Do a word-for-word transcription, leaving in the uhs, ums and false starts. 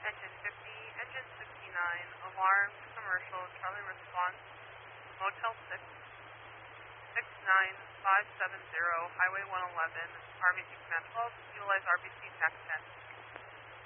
Engine fifty, Engine sixty-nine, alarmed, commercial, Charlie response, Motel six, six nine five seven zero, Highway one eleven, R B C Command twelve, utilize R B C T A C ten.